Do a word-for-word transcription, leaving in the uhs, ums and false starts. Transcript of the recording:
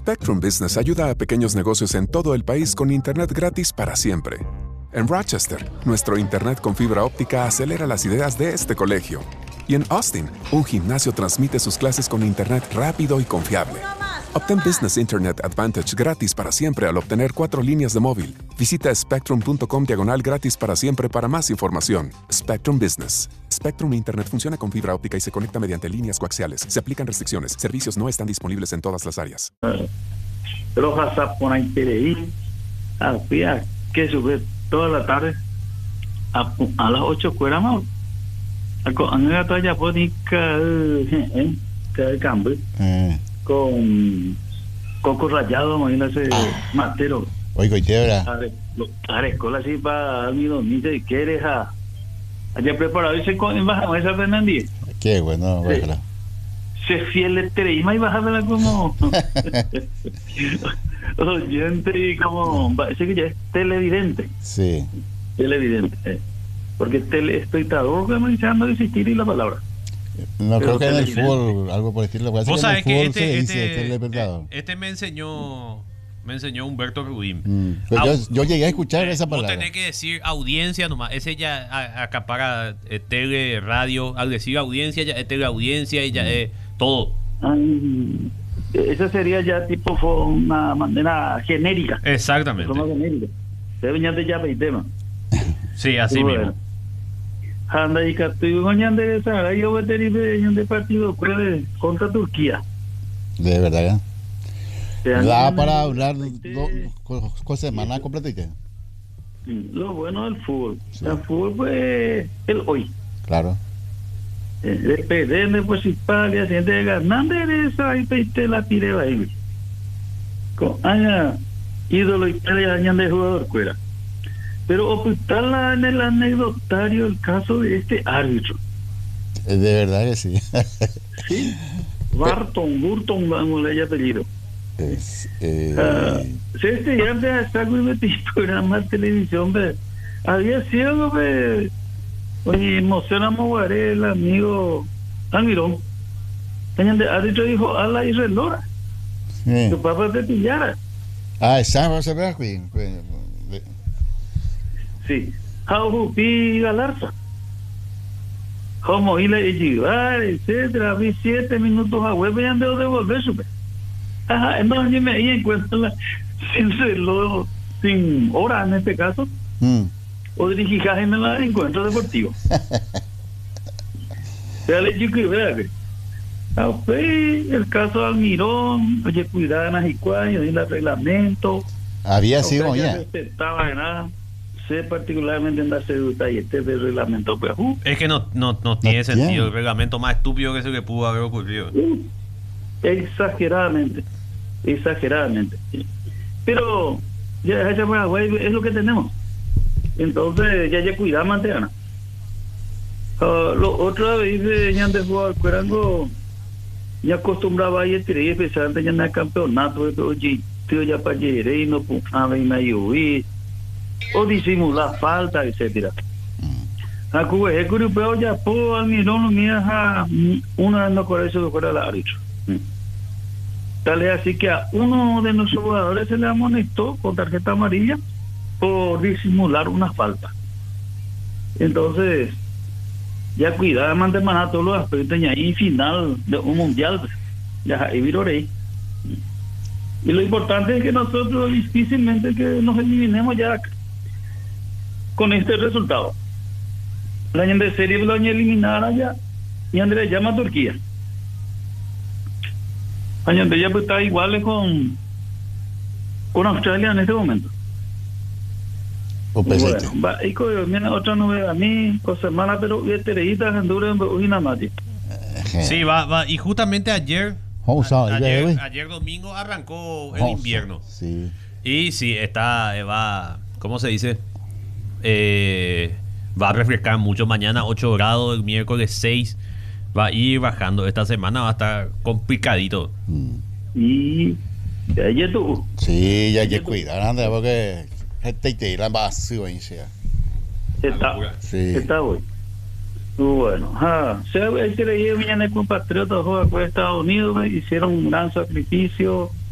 Spectrum Business ayuda a pequeños negocios en todo el país con Internet gratis para siempre. En Rochester, nuestro Internet con fibra óptica acelera las ideas de este colegio. Y en Austin, un gimnasio transmite sus clases con Internet rápido y confiable. Obtén Business Internet Advantage gratis para siempre al obtener cuatro líneas de móvil. Visita spectrum.com diagonal gratis para siempre para más información. Spectrum Business. Spectrum Internet funciona con fibra óptica y se conecta mediante líneas coaxiales. Se aplican restricciones. Servicios no están disponibles en todas las áreas. Pero WhatsApp por ahí, que sube toda la tarde a, a las ocho cuera más. Anh ra tới Japonica eh cái campo con coco rallado, imagínate, matero. Oigo, ¿y qué hora? A la escuela así para mi dormir y quieres a allá preparado y se en baja esa Fernandí. Qué bueno, bájala. Se fiel estrella y bájala como oyente y como parece que ya es televidente. Sí. Televidente. Eh. Porque tele espectador que me diciendo existir y la palabra. No, pero creo que en el fútbol algo por decirlo. Vos sabés que este, se este, dice, este, este me enseñó me enseñó Humberto Rubín. Mm, yo, yo llegué a escuchar eh, esa palabra. Vos tenés que decir audiencia nomás. Ese ya acapara eh, tele, radio. Al decir audiencia ya es tele audiencia y ya es mm. todo. Ay, esa sería ya tipo una manera genérica. Exactamente. Forma genérica. Se venía de ya el tema. Sí, así bueno. mismo. Anda y Catuyo de esa yo de partido contra Turquía. De verdad, ¿ya? Da para hablar con semana completa. Lo bueno del fútbol. Sí. El fútbol fue el hoy. Claro. El P D M pues Italia, gente de Hernández de esa ahí te la tiré ahí. Con aña ídolo Italia añan de jugador fuera. Pero ocultarla en el anecdotario el caso de este árbitro. De verdad que sí. Sí. Barton, Burton, vamos le haya apellido. Es, eh... uh, si este ya de hasta un programa de televisión, ve, había sido, ve, oye, emociona Moguaré, el amigo Almirón. El árbitro dijo, ala y relora. Sí. Tu papá te pillara. Ah, esa va a ser verdad, sí, Jaujupi Galarza, como ir a llevar, etcétera, vi siete minutos a web y han de devolver su ajá, entonces me di en cuenta la, sin reloj, sin hora en este caso, mm. o dirigijaje en el encuentro deportivo. Ya le digo que vea que el caso de Almirón, oye, cuidado en Ajicuayo, y el reglamento. Había sido ya. No respetaba de nada. Sé particularmente en la seduta y este del reglamento pues, uh, es que no no, no tiene no sentido tiene. El reglamento más estúpido que ese que pudo haber ocurrido uh, exageradamente exageradamente pero ya es lo que tenemos, entonces ya ya cuidamos manteana uh, lo otra vez ya de jugar cuerango ya acostumbraba a ir y especialmente ya en el campeonato oye tío ya para llegar y no pues a ver me ayudé o disimular falta, etcétera. A Cuba es europeo ya puedo Almirón mira una no con eso fuera el árbitro. Tal es así que a uno de nuestros jugadores se le amonestó con tarjeta amarilla por disimular una falta. Entonces, ya cuidado de mantener todos los aspectos y ahí final de un mundial ya ahí viroré. Y lo importante es que nosotros difícilmente que nos eliminemos ya con este resultado. El año de serie lo año eliminar allá y Andrés llama a Turquía. Año de ya pues está igual con con Australia en este momento. Bueno, va, y con, mira, otra novedad a mí, con semana, pero estrellita Honduras en Inamati. Sí, va, va, y justamente ayer a, ayer, ayer domingo arrancó el invierno. Sí. Y sí, está, va, ¿cómo se dice? Eh, va a refrescar mucho mañana ocho grados, el miércoles seis va a ir bajando, esta semana va a estar complicadito. Mm. Y ya ya tú sí ya ya cuidar porque este te irá vacío en sea está sí. Está hoy bueno ah se ve que le mañana el compatriota juega con Estados Unidos hicieron un gran sacrificio